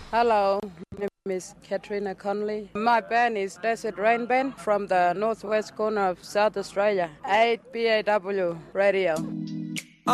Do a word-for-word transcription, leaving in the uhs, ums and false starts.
Hello, my name is Katrina Conley. My band is Desert Rain Band from the northwest corner of South Australia, eight B A W Radio.